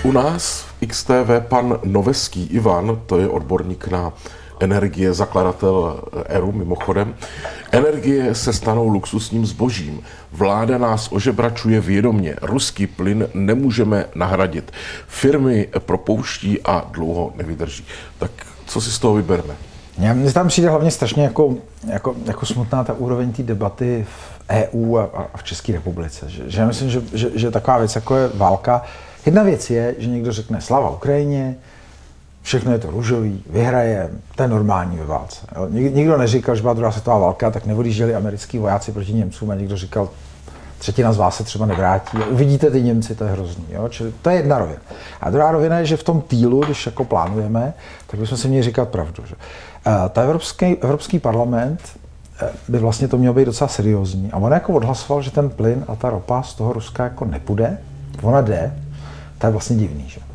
U nás v XTV pan Noveský Ivan, to je odborník na energie, zakladatel ERU mimochodem. Energie se stanou luxusním zbožím. Vláda nás ožebračuje vědomě. Ruský plyn nemůžeme nahradit. Firmy propouští a dlouho nevydrží. Tak co si z toho vybereme? Mně tam přijde hlavně strašně jako smutná ta úroveň té debaty v EU a v České republice. Že já myslím, že taková věc, jako je válka. Jedna věc je, že někdo řekne sláva Ukrajině, všechno je to růžový, vyhraje, to je normální ve válce. Jo. Nikdo neříkal, že byla druhá světová válka, tak neodjížděli americký vojáci proti Němcům a někdo říkal, třetina z vás se třeba nevrátí. Uvidíte ty Němci, to je hrozný. Jo. Čili to je jedna rovina. A druhá rovina je, že v tom týlu, když jako plánujeme, tak bychom si měli říkat pravdu. Že ta Evropský parlament by vlastně to mělo být docela seriózní. A on jako odhlasoval, že ten plyn a ta ropa z toho Ruska jako nepůjde, ona jde, to je vlastně divný. Že?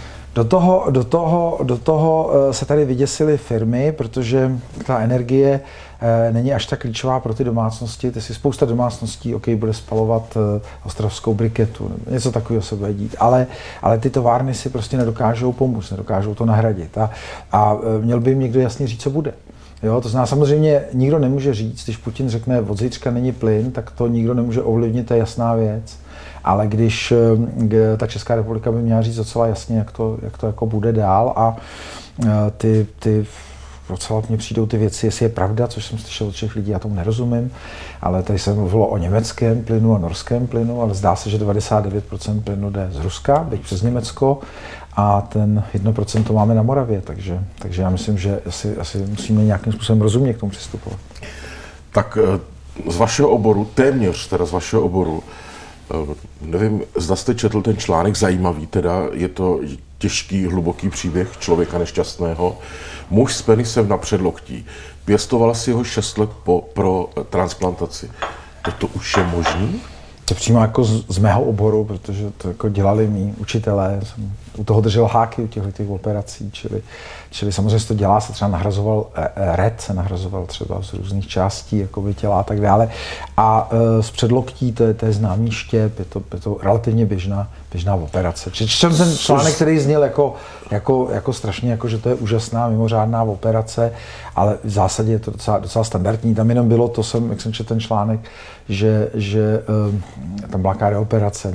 Do toho se tady vyděsily firmy, protože ta energie není až tak klíčová pro ty domácnosti. Ty si spousta domácností, bude spalovat ostravskou briketu, něco takového se bude dít, ale ty továrny si prostě nedokážou pomoct, nedokážou to nahradit. A měl by jim někdo jasně říct, co bude. Jo, to znamená, samozřejmě nikdo nemůže říct, když Putin řekne, od zítřka není plyn, tak to nikdo nemůže ovlivnit, to je jasná věc. Ale když ta Česká republika by měla říct docela jasně, jak to jako bude dál a ty docela mně přijdou ty věci, jestli je pravda, což jsem slyšel od všech lidí, já tomu nerozumím, ale tady se mluvilo o německém plynu a norském plynu, ale zdá se, že 99% plynu jde z Ruska, byť přes Německo a ten 1% to máme na Moravě, takže já myslím, že asi musíme nějakým způsobem rozumně k tomu přistupovat. Tak z vašeho oboru, téměř teda z vašeho oboru, nevím, zda jste četl ten článek, zajímavý teda, je to těžký, hluboký příběh člověka nešťastného. Muž s penisem na předloktí. Pěstoval si ho 6 let pro transplantaci. To už je možný? To přímo jako z mého oboru, protože to jako dělali mý učitelé. Jsem u toho držel háky u těch operací, čili samozřejmě se to dělá, se třeba nahrazoval se nahrazoval třeba z různých částí jakoby těla a tak dále. A z předloktí to je známý štěp, je to relativně běžná operace. Četl jsem ten článek, který zněl jako strašně, jako že to je úžasná, mimořádná operace, ale v zásadě je to docela standardní. Tam jenom bylo to, jak jsem četl ten článek, že tam byla operace,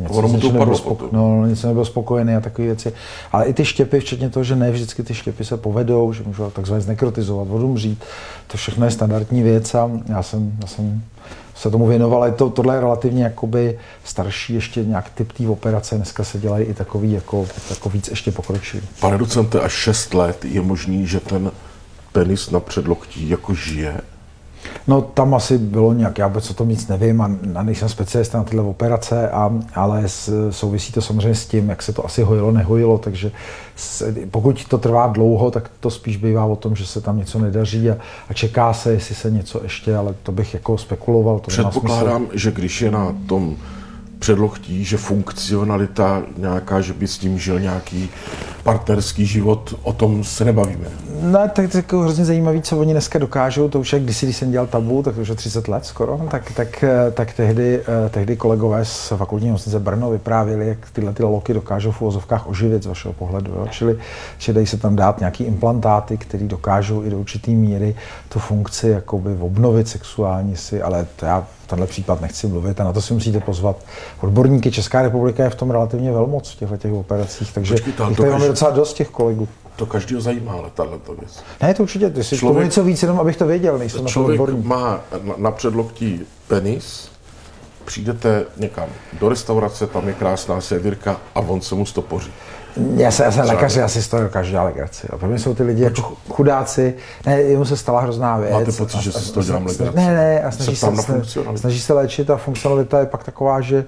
něco nebylo spokojený a takové věci. Ale i ty štěpy, včetně toho, že ne vždycky ty štěpy se povedou, že můžou takzvaně znekrotizovat, odumřít, to všechno je standardní věc a já jsem se tomu věnoval, ale tohle je relativně jakoby starší ještě nějak typ té operace, dneska se dělají i takový jako víc ještě pokročilý. Pane docente, až 6 let je možný, že ten penis na předloktí jako žije? No tam asi bylo nějak, já vůbec o tom nic nevím a nejsem specialista na tyhle operace, ale souvisí to samozřejmě s tím, jak se to asi hojilo, nehojilo, takže pokud to trvá dlouho, tak to spíš bývá o tom, že se tam něco nedaří a čeká se, jestli se něco ještě, ale to bych jako spekuloval. To předpokládám, že když je na tom předloktí, že funkcionalita nějaká, že by s tím žil nějaký partnerský život, o tom se nebavíme. No, tak to je jako hrozně zajímavý, co oni dneska dokážou, to už je když jsem dělal tabu, tak to už je 30 let skoro, tak tehdy kolegové z fakultní nemocnice Brno vyprávěli, jak tyhle loky dokážou v uvozovkách oživit z vašeho pohledu, jo? Čili dají se tam dát nějaký implantáty, které dokážou i do určitý míry tu funkci jakoby obnovit sexuální si, ale to já tenhle případ nechci mluvit a na to si musíte pozvat odborníky. Česká republika je v tom relativně velmoc v těchto operacích, takže tady máme docela dost těch kolegů. To každého zajímá, ale tato věc. Ne, to určitě, ty si tomu něco víc, jenom abych to věděl, nejsem na to odborník. Člověk má na předloktí penis, přijdete někam do restaurace, tam je krásná servírka a on se mu stopoří. Já jsem lékař, já si z toho dokážu dělat legraci. Pro mě jsou ty lidi jako chudáci, ne, jemu se stala hrozná věc. Máte pocit, že si z toho dělám legraci? Ne, a snaží se léčit a funkcionalita je pak taková, že